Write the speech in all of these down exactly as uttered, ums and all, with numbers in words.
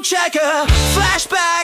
checker, Flashback.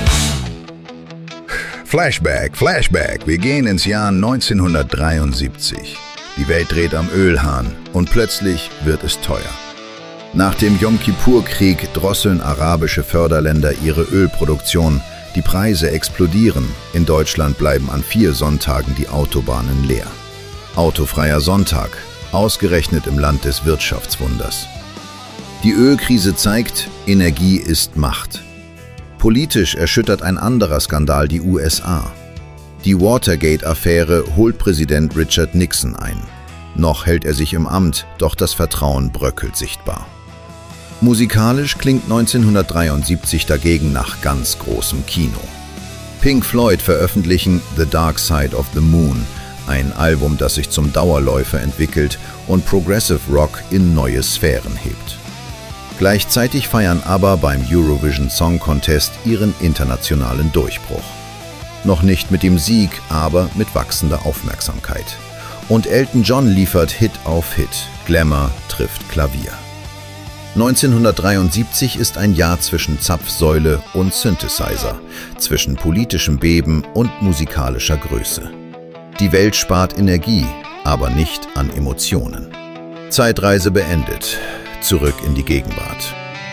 Flashback, Flashback. Wir gehen ins Jahr neunzehnhundertdreiundsiebzig. Die Welt dreht am Ölhahn und plötzlich wird es teuer. Nach dem Jom-Kippur-Krieg drosseln arabische Förderländer ihre Ölproduktion. Die Preise explodieren. In Deutschland bleiben an vier Sonntagen die Autobahnen leer. Autofreier Sonntag, ausgerechnet im Land des Wirtschaftswunders. Die Ölkrise zeigt, Energie ist Macht. Politisch erschüttert ein anderer Skandal die U S A. Die Watergate-Affäre holt Präsident Richard Nixon ein. Noch hält er sich im Amt, doch das Vertrauen bröckelt sichtbar. Musikalisch klingt neunzehnhundertdreiundsiebzig dagegen nach ganz großem Kino. Pink Floyd veröffentlichen The Dark Side of the Moon, ein Album, das sich zum Dauerläufer entwickelt und Progressive Rock in neue Sphären hebt. Gleichzeitig feiern ABBA beim Eurovision Song Contest ihren internationalen Durchbruch. Noch nicht mit dem Sieg, aber mit wachsender Aufmerksamkeit. Und Elton John liefert Hit auf Hit. Glamour trifft Klavier. neunzehnhundertdreiundsiebzig ist ein Jahr zwischen Zapfsäule und Synthesizer, zwischen politischem Beben und musikalischer Größe. Die Welt spart Energie, aber nicht an Emotionen. Zeitreise beendet. Zurück in die Gegenwart.